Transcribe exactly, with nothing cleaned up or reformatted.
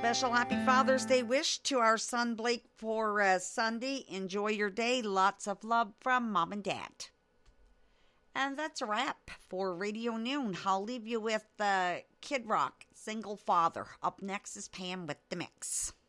Special happy Father's Day wish to our son Blake for uh, Sunday. Enjoy your day. Lots of love from Mom and Dad. And that's a wrap for Radio Noon. I'll leave you with uh, Kid Rock, Single Father. Up next is Pam with the mix.